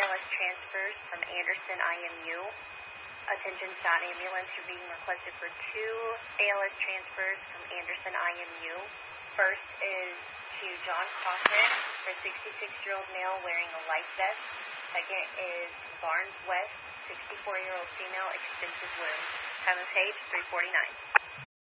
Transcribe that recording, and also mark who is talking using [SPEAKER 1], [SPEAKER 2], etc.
[SPEAKER 1] ALS transfers from Anderson IMU. Attention STAT ambulance, you're being requested for 2 ALS transfers from Anderson IMU. First is to John Kaufman, a 66-year-old male wearing a life vest. Second is Barnes West, 64-year-old female, extensive wounds. Time of page 349.